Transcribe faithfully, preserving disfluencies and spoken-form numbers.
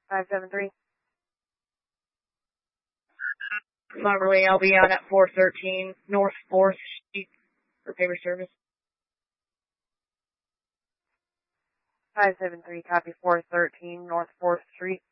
five seven three. Cloverly, I'll be on at four thirteen North fourth Street for paper service. five seven three, copy four thirteen North fourth Street.